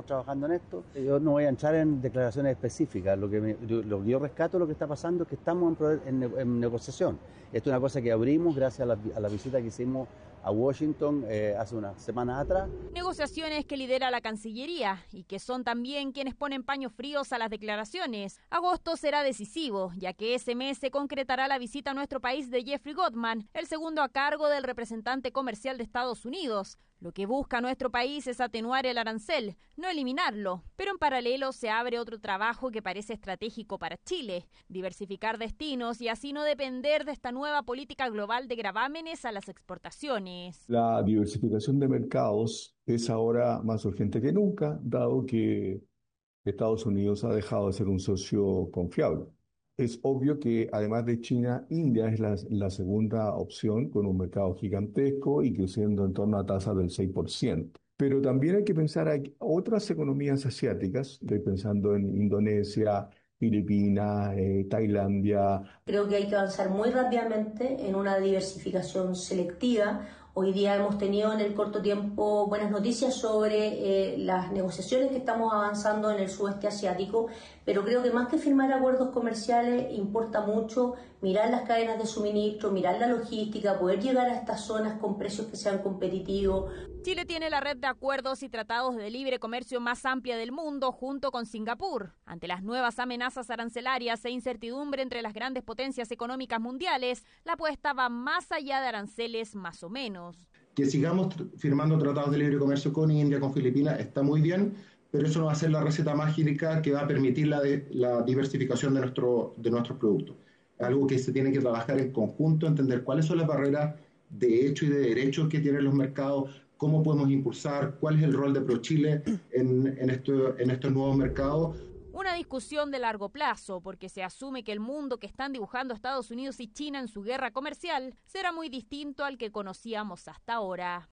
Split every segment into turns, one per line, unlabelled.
trabajando en esto. Yo no voy a entrar en declaraciones específicas. Lo que yo rescato, lo que está pasando es que estamos en negociación. Esto es una cosa que abrimos gracias a la visita que hicimos a Washington hace unas semanas atrás.
Negociaciones que lidera la Cancillería y que son también quienes ponen paños fríos a las declaraciones. Agosto será decisivo, ya que ese mes se concretará la visita a nuestro país de Jeffrey Gotman, el segundo a cargo del representante comercial de Estados Unidos. Lo que busca nuestro país es atenuar el arancel, no eliminarlo. Pero en paralelo se abre otro trabajo que parece estratégico para Chile: diversificar destinos y así no depender de esta nueva política global de gravámenes a las exportaciones.
La diversificación de mercados es ahora más urgente que nunca, dado que Estados Unidos ha dejado de ser un socio confiable. Es obvio que además de China, India es la segunda opción, con un mercado gigantesco y creciendo en torno a tasas del 6%. Pero también hay que pensar en otras economías asiáticas. Estoy pensando en Indonesia, Filipinas, Tailandia.
Creo que hay que avanzar muy rápidamente en una diversificación selectiva. Hoy día hemos tenido en el corto tiempo buenas noticias sobre las negociaciones que estamos avanzando en el sudeste asiático, pero creo que más que firmar acuerdos comerciales importa mucho mirar las cadenas de suministro, mirar la logística, poder llegar a estas zonas con precios que sean competitivos.
Chile tiene la red de acuerdos y tratados de libre comercio más amplia del mundo junto con Singapur. Ante las nuevas amenazas arancelarias e incertidumbre entre las grandes potencias económicas mundiales, la apuesta va más allá de aranceles más o menos.
Que sigamos firmando tratados de libre comercio con India, con Filipinas, está muy bien, pero eso no va a ser la receta mágica que va a permitir la diversificación de nuestros productos. Algo que se tiene que trabajar en conjunto, entender cuáles son las barreras de hecho y de derecho que tienen los mercados, cómo podemos impulsar, cuál es el rol de ProChile en estos nuevos mercados.
Una discusión de largo plazo, porque se asume que el mundo que están dibujando Estados Unidos y China en su guerra comercial será muy distinto al que conocíamos hasta ahora.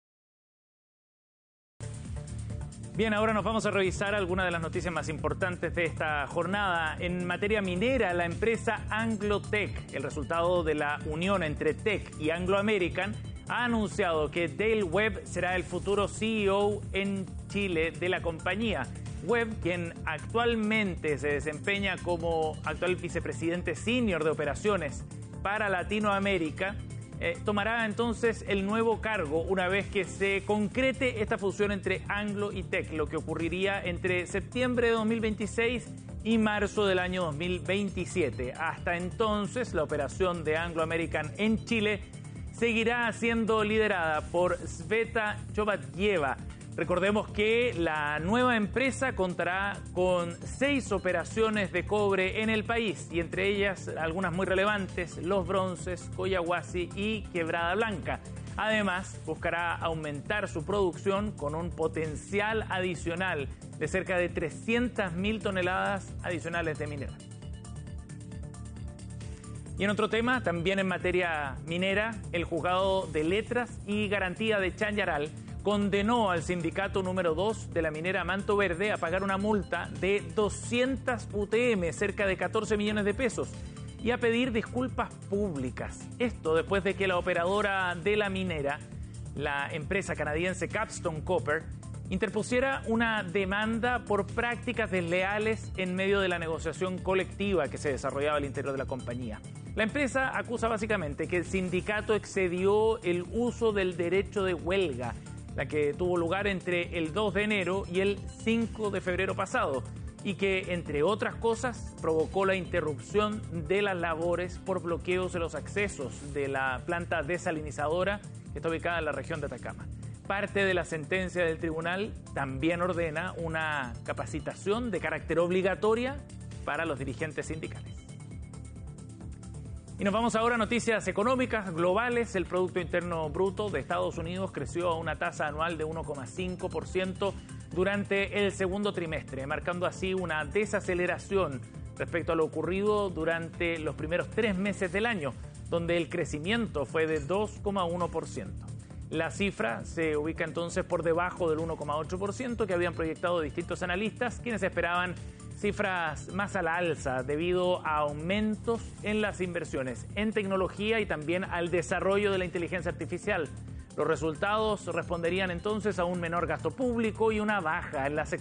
Bien, ahora nos vamos a revisar algunas de las noticias más importantes de esta jornada. En materia minera, la empresa Anglo-Teck, el resultado de la unión entre Teck y Anglo American, ha anunciado que Dale Webb será el futuro CEO en Chile de la compañía. Webb, quien actualmente se desempeña como actual vicepresidente senior de operaciones para Latinoamérica, tomará entonces el nuevo cargo una vez que se concrete esta fusión entre Anglo y Teck, lo que ocurriría entre septiembre de 2026 y marzo del año 2027. Hasta entonces, la operación de Anglo American en Chile seguirá siendo liderada por Sveta Chobatjeva. Recordemos que la nueva empresa contará con 6 operaciones de cobre en el país, y entre ellas algunas muy relevantes: Los Bronces, Collahuasi y Quebrada Blanca. Además, buscará aumentar su producción con un potencial adicional de cerca de 300.000 toneladas adicionales de mineral. Y en otro tema, también en materia minera, el Juzgado de Letras y Garantía de Chañaral condenó al sindicato número 2 de la minera Manto Verde a pagar una multa de 200 UTM, cerca de 14 millones de pesos, y a pedir disculpas públicas. Esto después de que la operadora de la minera, la empresa canadiense Capstone Copper, interpusiera una demanda por prácticas desleales en medio de la negociación colectiva que se desarrollaba al interior de la compañía. La empresa acusa básicamente que el sindicato excedió el uso del derecho de huelga, la que tuvo lugar entre el 2 de enero y el 5 de febrero pasado, y que, entre otras cosas, provocó la interrupción de las labores por bloqueos de los accesos de la planta desalinizadora que está ubicada en la región de Atacama. Parte de la sentencia del tribunal también ordena una capacitación de carácter obligatoria para los dirigentes sindicales. Y nos vamos ahora a noticias económicas globales. El Producto Interno Bruto de Estados Unidos creció a una tasa anual de 1,5% durante el segundo trimestre, marcando así una desaceleración respecto a lo ocurrido durante los primeros 3 meses del año, donde el crecimiento fue de 2,1%. La cifra se ubica entonces por debajo del 1,8% que habían proyectado distintos analistas, quienes esperaban cifras más a la alza debido a aumentos en las inversiones en tecnología y también al desarrollo de la inteligencia artificial. Los resultados responderían entonces a un menor gasto público y una baja en las